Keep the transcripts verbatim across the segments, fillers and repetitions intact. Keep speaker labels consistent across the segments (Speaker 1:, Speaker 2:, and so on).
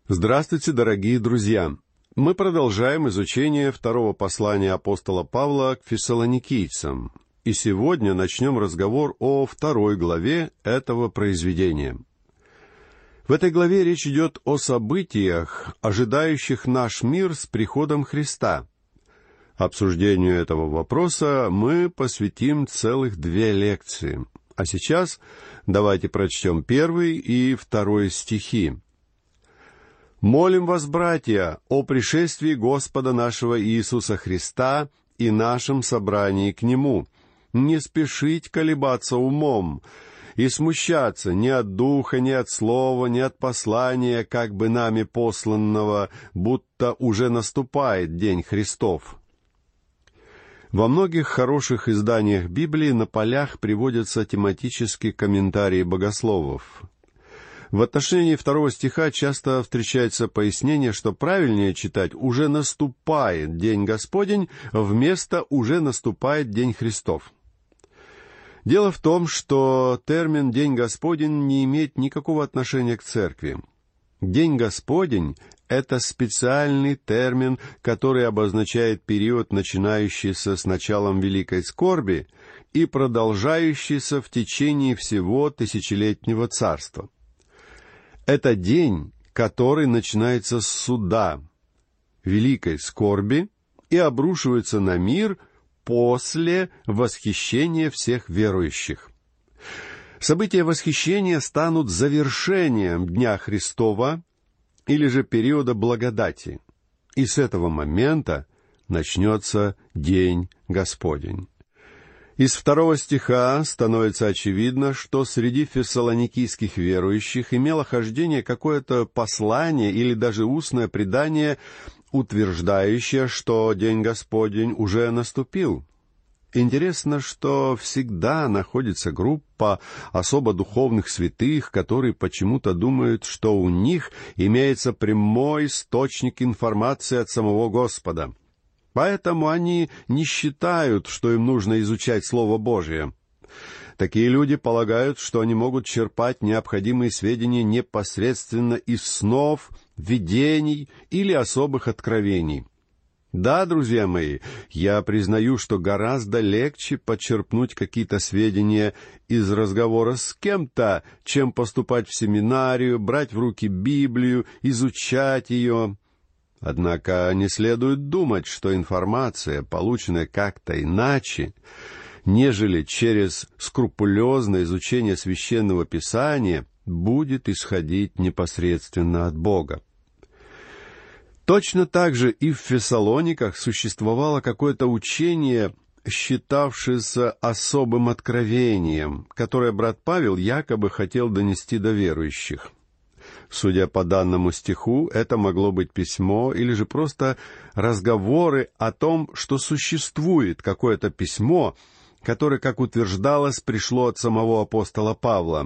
Speaker 1: Здравствуйте, дорогие друзья! Мы продолжаем изучение второго послания апостола Павла к фессалоникийцам, и сегодня начнем разговор о второй главе этого произведения. В этой главе речь идет о событиях, ожидающих наш мир с приходом Христа. Обсуждению этого вопроса мы посвятим целых две лекции. А сейчас давайте прочтем первый и второй стихи. «Молим вас, братья, о пришествии Господа нашего Иисуса Христа и нашем собрании к Нему. Не спешить колебаться умом и смущаться ни от духа, ни от слова, ни от послания, как бы нами посланного, будто уже наступает день Христов». Во многих хороших изданиях Библии на полях приводятся тематические комментарии богословов. В отношении второго стиха часто встречается пояснение, что правильнее читать «уже наступает день Господень» вместо «уже наступает день Христов». Дело в том, что термин «день Господень» не имеет никакого отношения к церкви. День Господень — это специальный термин, который обозначает период, начинающийся с началом Великой Скорби и продолжающийся в течение всего тысячелетнего царства. Это день, который начинается с суда, великой скорби, и обрушивается на мир после восхищения всех верующих. События восхищения станут завершением Дня Христова или же периода благодати, и с этого момента начнется День Господень. Из второго стиха становится очевидно, что среди фессалоникийских верующих имело хождение какое-то послание или даже устное предание, утверждающее, что День Господень уже наступил. Интересно, что всегда находится группа особо духовных святых, которые почему-то думают, что у них имеется прямой источник информации от самого Господа. Поэтому они не считают, что им нужно изучать Слово Божие. Такие люди полагают, что они могут черпать необходимые сведения непосредственно из снов, видений или особых откровений. Да, друзья мои, я признаю, что гораздо легче почерпнуть какие-то сведения из разговора с кем-то, чем поступать в семинарию, брать в руки Библию, изучать ее. Однако не следует думать, что информация, полученная как-то иначе, нежели через скрупулезное изучение Священного Писания, будет исходить непосредственно от Бога. Точно так же и в Фессалониках существовало какое-то учение, считавшееся особым откровением, которое брат Павел якобы хотел донести до верующих. Судя по данному стиху, это могло быть письмо или же просто разговоры о том, что существует какое-то письмо, которое, как утверждалось, пришло от самого апостола Павла.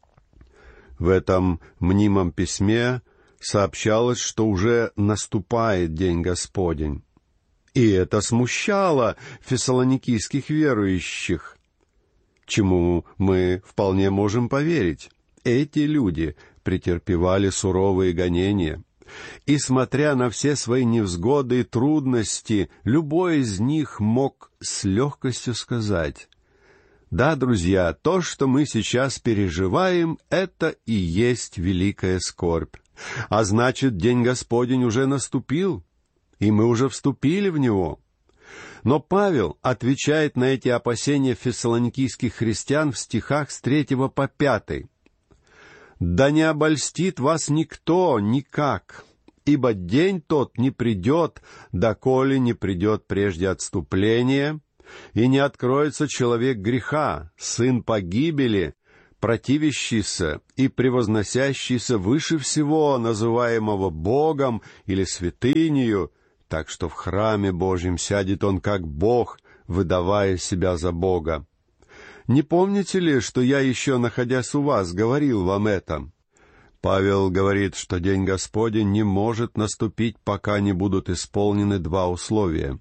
Speaker 1: В этом мнимом письме сообщалось, что уже наступает День Господень. И это смущало фессалоникийских верующих, чему мы вполне можем поверить. Эти люди претерпевали суровые гонения, и, смотря на все свои невзгоды и трудности, любой из них мог с легкостью сказать: «Да, друзья, то, что мы сейчас переживаем, это и есть великая скорбь. А значит, День Господень уже наступил, и мы уже вступили в него». Но Павел отвечает на эти опасения фессалоникийских христиан в стихах с третьего по пятый. «Да не обольстит вас никто никак, ибо день тот не придет, доколе не придет прежде отступление, и не откроется человек греха, сын погибели, противящийся и превозносящийся выше всего, называемого Богом или святынею, так что в храме Божьем сядет он как Бог, выдавая себя за Бога. Не помните ли, что я еще, находясь у вас, говорил вам это?» Павел говорит, что День Господень не может наступить, пока не будут исполнены два условия.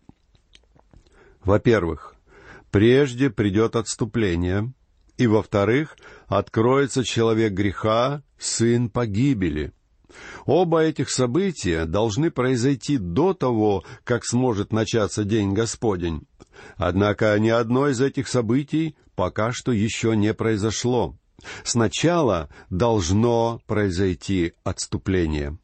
Speaker 1: Во-первых, прежде придет отступление, и, во-вторых, откроется человек греха, сын погибели. Оба этих события должны произойти до того, как сможет начаться День Господень. Однако ни одно из этих событий пока что еще не произошло. Сначала должно произойти отступление.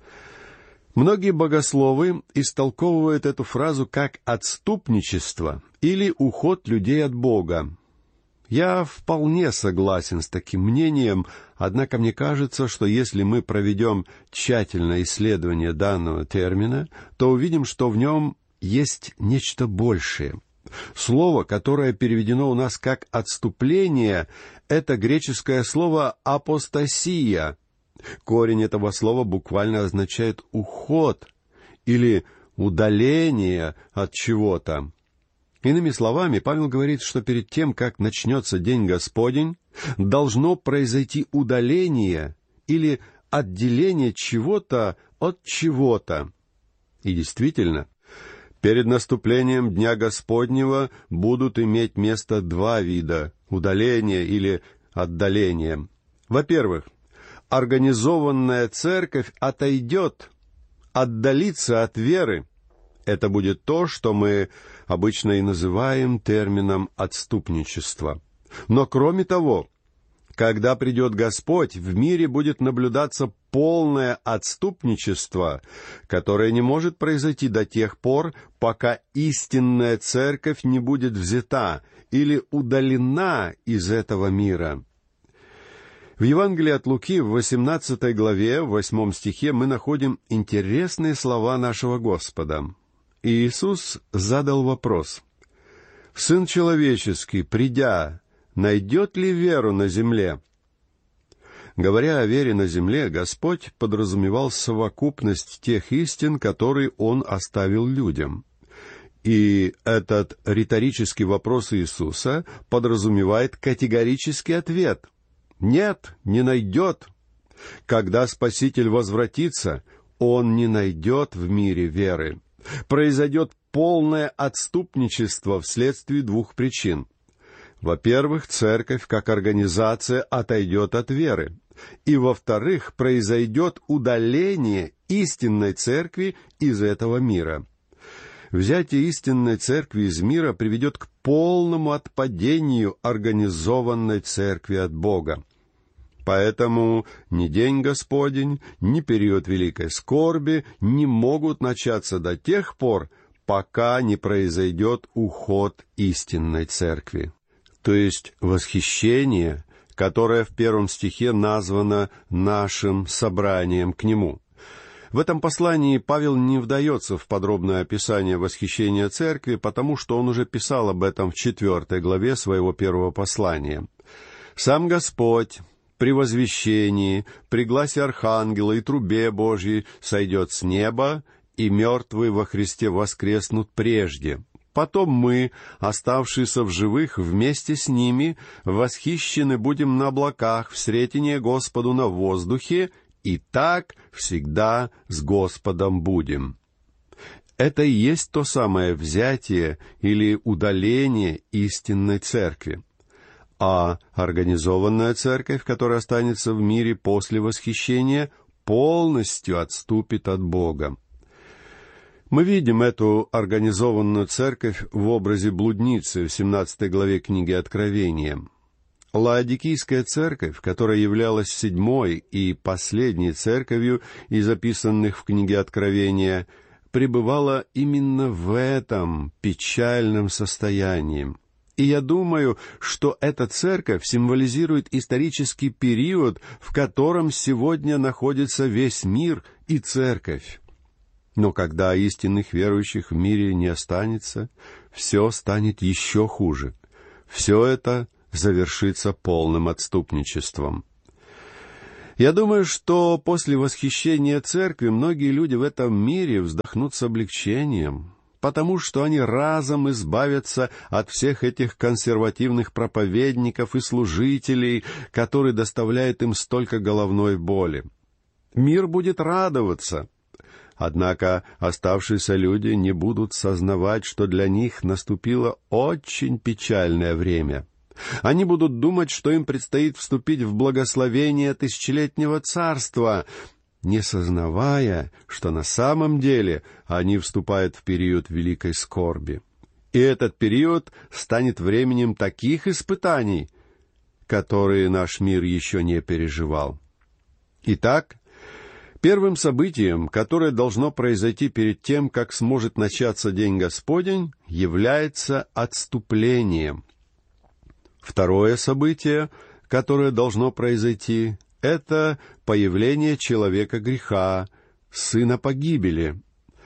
Speaker 1: Многие богословы истолковывают эту фразу как отступничество или уход людей от Бога. Я вполне согласен с таким мнением, однако мне кажется, что если мы проведем тщательное исследование данного термина, то увидим, что в нем есть нечто большее. Слово, которое переведено у нас как «отступление», это греческое слово «апостасия». Корень этого слова буквально означает «уход» или «удаление от чего-то». Иными словами, Павел говорит, что перед тем, как начнется День Господень, должно произойти удаление или отделение чего-то от чего-то. И действительно, перед наступлением Дня Господнего будут иметь место два вида удаления или отдаления. Во-первых, организованная церковь отойдет, отдалится от веры. Это будет то, что мы обычно и называем термином «отступничество». Но кроме того, когда придет Господь, в мире будет наблюдаться полное отступничество, которое не может произойти до тех пор, пока истинная церковь не будет взята или удалена из этого мира. В Евангелии от Луки в восемнадцатой главе, в восьмом стихе, мы находим интересные слова нашего Господа. Иисус задал вопрос: «Сын человеческий, придя, найдет ли веру на земле?» Говоря о вере на земле, Господь подразумевал совокупность тех истин, которые Он оставил людям. И этот риторический вопрос Иисуса подразумевает категорический ответ: «Нет, не найдет. Когда Спаситель возвратится, Он не найдет в мире веры». Произойдет полное отступничество вследствие двух причин. Во-первых, церковь как организация отойдет от веры. И, во-вторых, произойдет удаление истинной церкви из этого мира. Взятие истинной церкви из мира приведет к полному отпадению организованной церкви от Бога. Поэтому ни День Господень, ни период великой скорби не могут начаться до тех пор, пока не произойдет уход истинной церкви. То есть восхищение, которое в первом стихе названо нашим собранием к Нему. В этом послании Павел не вдается в подробное описание восхищения церкви, потому что он уже писал об этом в четвертой главе своего первого послания. Сам Господь при возвещении, при гласе архангела и трубе Божьей сойдет с неба, и мертвые во Христе воскреснут прежде. Потом мы, оставшиеся в живых, вместе с ними восхищены будем на облаках в сретение Господу на воздухе, и так всегда с Господом будем. Это и есть то самое взятие или удаление истинной церкви. А организованная церковь, которая останется в мире после восхищения, полностью отступит от Бога. Мы видим эту организованную церковь в образе блудницы в семнадцатой главе книги Откровения. Лаодикийская церковь, которая являлась седьмой и последней церковью из записанных в книге Откровения, пребывала именно в этом печальном состоянии. И я думаю, что эта церковь символизирует исторический период, в котором сегодня находится весь мир и церковь. Но когда истинных верующих в мире не останется, все станет еще хуже. Все это завершится полным отступничеством. Я думаю, что после восхищения церкви многие люди в этом мире вздохнут с облегчением, потому что они разом избавятся от всех этих консервативных проповедников и служителей, которые доставляют им столько головной боли. Мир будет радоваться. Однако оставшиеся люди не будут сознавать, что для них наступило очень печальное время. Они будут думать, что им предстоит вступить в благословение тысячелетнего царства, не сознавая, что на самом деле они вступают в период великой скорби. И этот период станет временем таких испытаний, которые наш мир еще не переживал. Итак, первым событием, которое должно произойти перед тем, как сможет начаться День Господень, является отступление. Второе событие, которое должно произойти, это появление человека греха, сына погибели.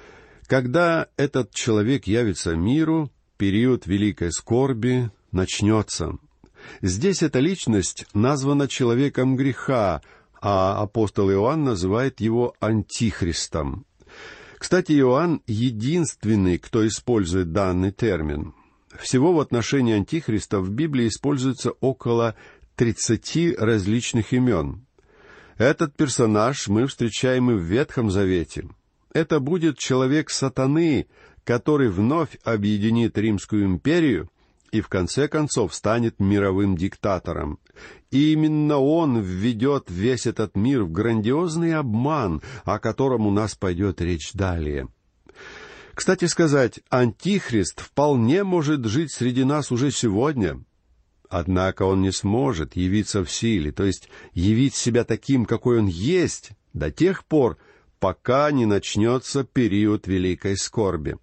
Speaker 1: Когда этот человек явится миру, период великой скорби начнется. Здесь эта личность названа человеком греха, а апостол Иоанн называет его антихристом. Кстати, Иоанн единственный, кто использует данный термин. Всего в отношении антихриста в Библии используется около тридцати различных имен. Этот персонаж мы встречаем и в Ветхом Завете. Это будет человек сатаны, который вновь объединит Римскую империю и в конце концов станет мировым диктатором. И именно он введет весь этот мир в грандиозный обман, о котором у нас пойдет речь далее. Кстати сказать, антихрист вполне может жить среди нас уже сегодня. Однако он не сможет явиться в силе, то есть явить себя таким, какой он есть, до тех пор, пока не начнется период великой скорби.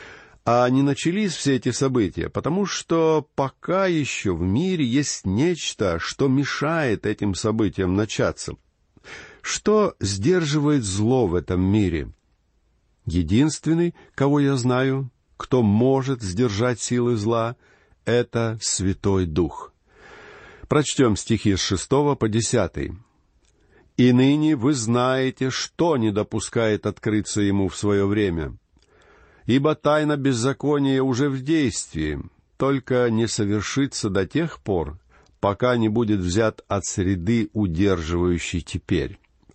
Speaker 1: А не начались все эти события, потому что пока еще в мире есть нечто, что мешает этим событиям начаться. Что сдерживает зло в этом мире? Единственный, кого я знаю, кто может сдержать силы зла, это Святой Дух. Прочтем стихи с шестого по десятый. «И ныне вы знаете, что не допускает открыться ему в свое время. Ибо тайна беззакония уже в действии, только не совершится до тех пор, пока не будет взят от среды, удерживающей теперь.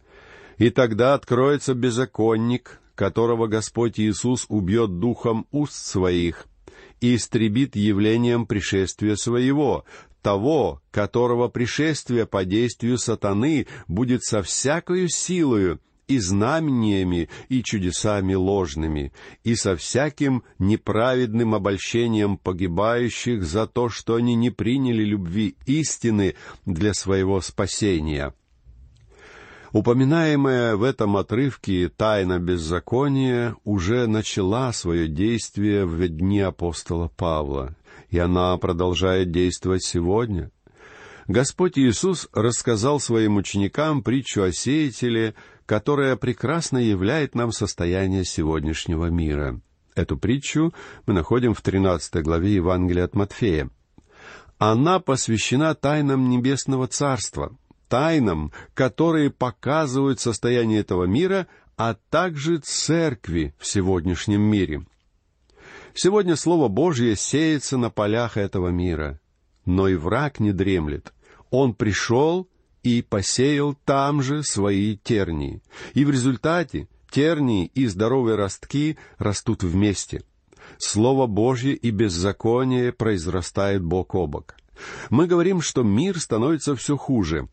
Speaker 1: И тогда откроется беззаконник, которого Господь Иисус убьет духом уст своих и истребит явлением пришествия своего, того, которого пришествие по действию сатаны будет со всякою силою, и знамениями, и чудесами ложными, и со всяким неправедным обольщением погибающих за то, что они не приняли любви истины для своего спасения». Упоминаемая в этом отрывке тайна беззакония уже начала свое действие в дни апостола Павла, и она продолжает действовать сегодня. Господь Иисус рассказал своим ученикам притчу о сеятеле, которая прекрасно являет нам состояние сегодняшнего мира. Эту притчу мы находим в тринадцатой главе Евангелия от Матфея. Она посвящена тайнам Небесного Царства, тайнам, которые показывают состояние этого мира, а также церкви в сегодняшнем мире. Сегодня Слово Божье сеется на полях этого мира, но и враг не дремлет. Он пришел и посеял там же свои тернии. И в результате тернии и здоровые ростки растут вместе. Слово Божье и беззаконие произрастают бок о бок. Мы говорим, что мир становится все хуже.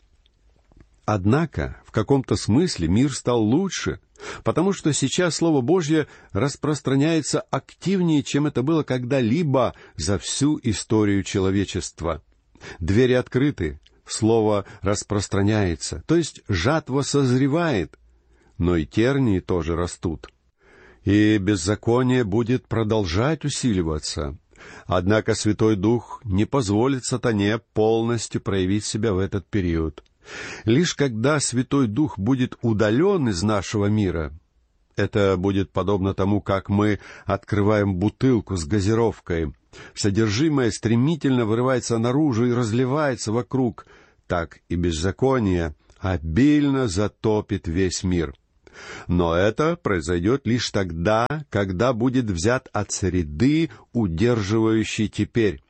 Speaker 1: Однако, в каком-то смысле мир стал лучше, потому что сейчас Слово Божье распространяется активнее, чем это было когда-либо за всю историю человечества. Двери открыты, Слово распространяется, то есть жатва созревает, но и тернии тоже растут. И беззаконие будет продолжать усиливаться. Однако Святой Дух не позволит сатане полностью проявить себя в этот период. Лишь когда Святой Дух будет удален из нашего мира, это будет подобно тому, как мы открываем бутылку с газировкой. Содержимое стремительно вырывается наружу и разливается вокруг. Так и беззаконие обильно затопит весь мир. Но это произойдет лишь тогда, когда будет взят от среды, удерживающей теперь.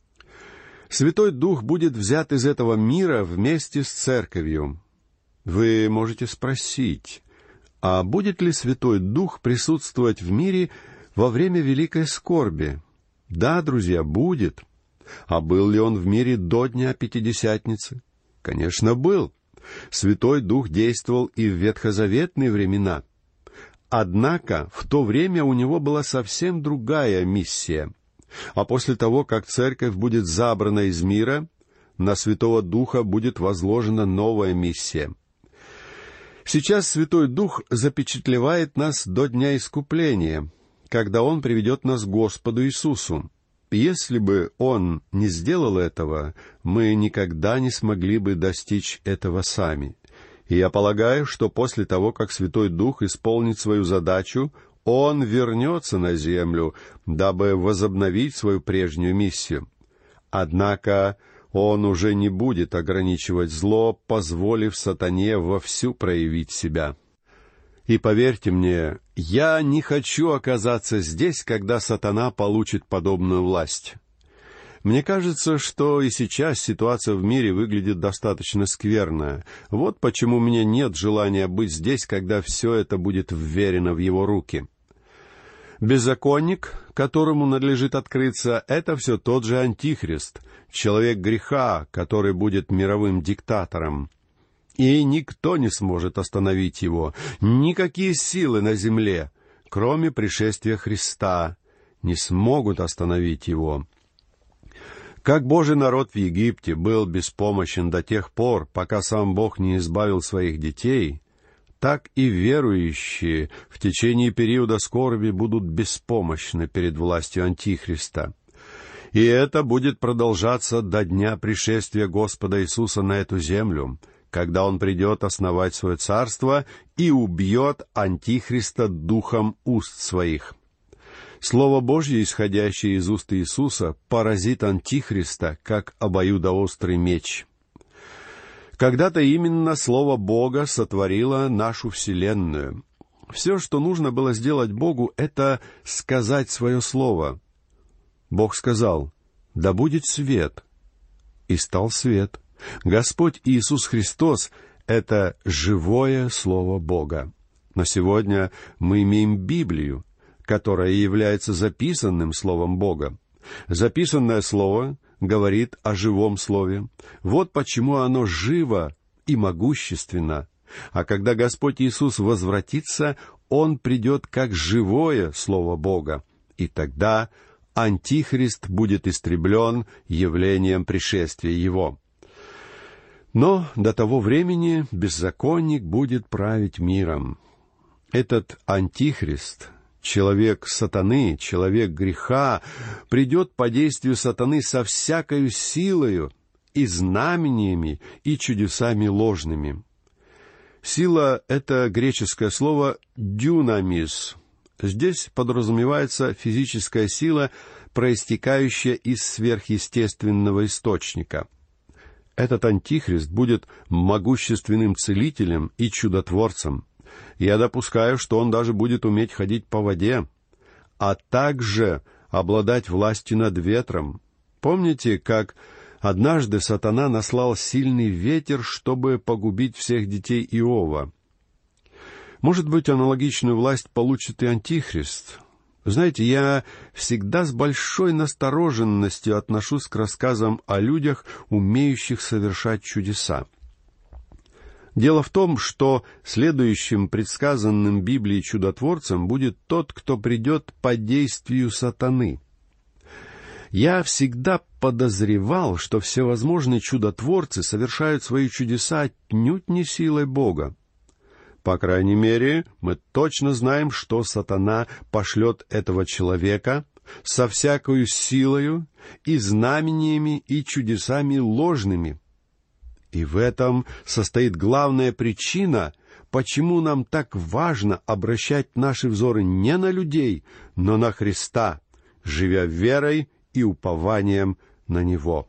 Speaker 1: Святой Дух будет взят из этого мира вместе с церковью. Вы можете спросить, а будет ли Святой Дух присутствовать в мире во время великой скорби? Да, друзья, будет. А был ли он в мире до Дня Пятидесятницы? Конечно, был. Святой Дух действовал и в ветхозаветные времена. Однако в то время у него была совсем другая миссия. А после того, как церковь будет забрана из мира, на Святого Духа будет возложена новая миссия. Сейчас Святой Дух запечатлевает нас до дня искупления, когда Он приведет нас к Господу Иисусу. Если бы Он не сделал этого, мы никогда не смогли бы достичь этого сами. И я полагаю, что после того, как Святой Дух исполнит свою задачу, Он вернется на землю, дабы возобновить свою прежнюю миссию. Однако Он уже не будет ограничивать зло, позволив сатане вовсю проявить себя. И поверьте мне, я не хочу оказаться здесь, когда сатана получит подобную власть. Мне кажется, что и сейчас ситуация в мире выглядит достаточно скверно. Вот почему у меня нет желания быть здесь, когда все это будет вверено в его руки. Беззаконник, которому надлежит открыться, это все тот же Антихрист, человек греха, который будет мировым диктатором. И никто не сможет остановить его, никакие силы на земле, кроме пришествия Христа, не смогут остановить его. Как Божий народ в Египте был беспомощен до тех пор, пока сам Бог не избавил своих детей, так и верующие в течение периода скорби будут беспомощны перед властью Антихриста. И это будет продолжаться до дня пришествия Господа Иисуса на эту землю, когда Он придет основать свое царство и убьет Антихриста духом уст своих. Слово Божье, исходящее из уст Иисуса, поразит Антихриста, как обоюдоострый меч. Когда-то именно Слово Бога сотворило нашу вселенную. Все, что нужно было сделать Богу, это сказать свое слово. Бог сказал: «Да будет свет», и стал свет. Господь Иисус Христос — это живое Слово Бога. Но сегодня мы имеем Библию, которое является записанным Словом Бога. Записанное Слово говорит о живом Слове. Вот почему оно живо и могущественно. А когда Господь Иисус возвратится, Он придет как живое Слово Бога. И тогда Антихрист будет истреблен явлением пришествия Его. Но до того времени беззаконник будет править миром. Этот Антихрист, человек сатаны, человек греха, придет по действию сатаны со всякою силою и знамениями, и чудесами ложными. Сила — это греческое слово «дюнамис». Здесь подразумевается физическая сила, проистекающая из сверхъестественного источника. Этот Антихрист будет могущественным целителем и чудотворцем. Я допускаю, что он даже будет уметь ходить по воде, а также обладать властью над ветром. Помните, как однажды сатана наслал сильный ветер, чтобы погубить всех детей Иова? Может быть, аналогичную власть получит и Антихрист. Знаете, я всегда с большой настороженностью отношусь к рассказам о людях, умеющих совершать чудеса. Дело в том, что следующим предсказанным Библией чудотворцем будет тот, кто придет по действию сатаны. Я всегда подозревал, что всевозможные чудотворцы совершают свои чудеса отнюдь не силой Бога. По крайней мере, мы точно знаем, что сатана пошлет этого человека со всякою силою и знамениями и чудесами ложными. И в этом состоит главная причина, почему нам так важно обращать наши взоры не на людей, но на Христа, живя верой и упованием на Него.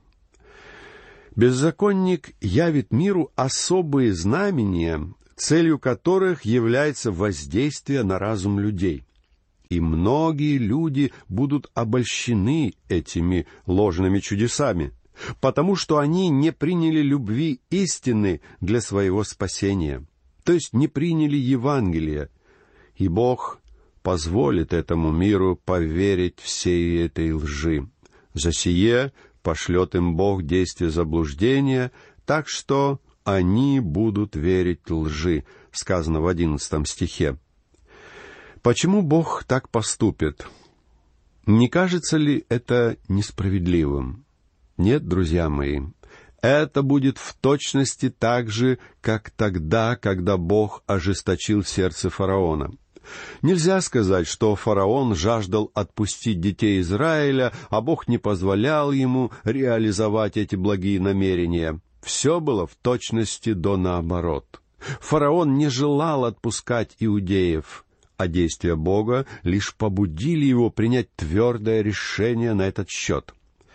Speaker 1: Беззаконник явит миру особые знамения, целью которых является воздействие на разум людей. И многие люди будут обольщены этими ложными чудесами, потому что они не приняли любви истины для своего спасения, то есть не приняли Евангелие. И Бог позволит этому миру поверить всей этой лжи. За сие пошлет им Бог действие заблуждения, так что они будут верить лжи, сказано в одиннадцатом стихе. Почему Бог так поступит? Не кажется ли это несправедливым? Нет, друзья мои, это будет в точности так же, как тогда, когда Бог ожесточил сердце фараона. Нельзя сказать, что фараон жаждал отпустить детей Израиля, а Бог не позволял ему реализовать эти благие намерения. Все было в точности до наоборот. Фараон не желал отпускать иудеев, а действия Бога лишь побудили его принять твердое решение на этот счет.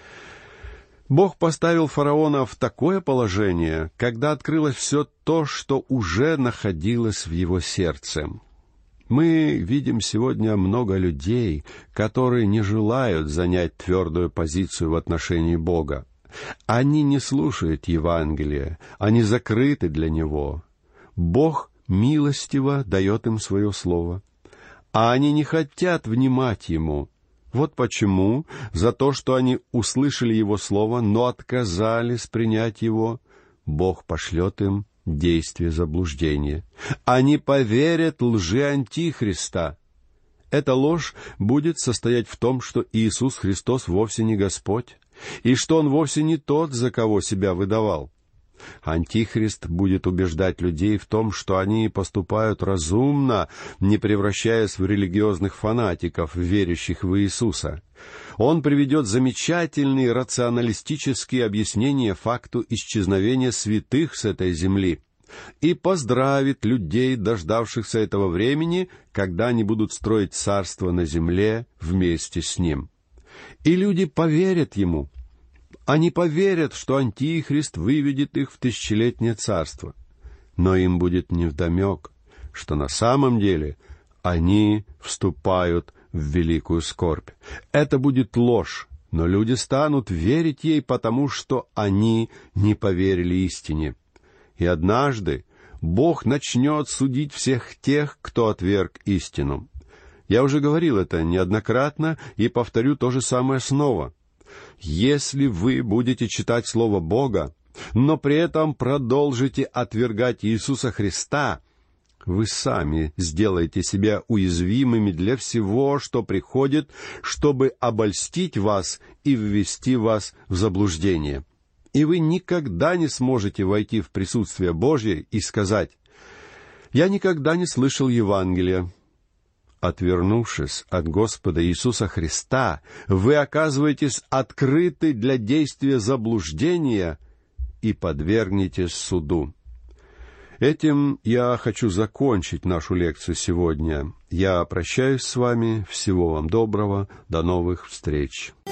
Speaker 1: Бог поставил фараона в такое положение, когда открылось все то, что уже находилось в его сердце. Мы видим сегодня много людей, которые не желают занять твердую позицию в отношении Бога. Они не слушают Евангелия, они закрыты для Него. Бог милостиво дает им свое слово, а они не хотят внимать Ему. Вот почему, за то, что они услышали Его слово, но отказались принять Его, Бог пошлет им действие заблуждения. Они поверят лжи Антихриста. Эта ложь будет состоять в том, что Иисус Христос вовсе не Господь, и что Он вовсе не тот, за кого себя выдавал. Антихрист будет убеждать людей в том, что они поступают разумно, не превращаясь в религиозных фанатиков, верящих в Иисуса. Он приведет замечательные рационалистические объяснения факту исчезновения святых с этой земли и поздравит людей, дождавшихся этого времени, когда они будут строить царство на земле вместе с Ним. И люди поверят Ему. Они поверят, что Антихрист выведет их в тысячелетнее царство. Но им будет невдомек, что на самом деле они вступают в великую скорбь. Это будет ложь, но люди станут верить ей, потому что они не поверили истине. И однажды Бог начнет судить всех тех, кто отверг истину. Я уже говорил это неоднократно и повторю то же самое снова. Если вы будете читать Слово Бога, но при этом продолжите отвергать Иисуса Христа, вы сами сделаете себя уязвимыми для всего, что приходит, чтобы обольстить вас и ввести вас в заблуждение. И вы никогда не сможете войти в присутствие Божье и сказать: «Я никогда не слышал Евангелия». Отвернувшись от Господа Иисуса Христа, вы оказываетесь открыты для действия заблуждения и подвергнетесь суду. Этим я хочу закончить нашу лекцию сегодня. Я прощаюсь с вами. Всего вам доброго. До новых встреч.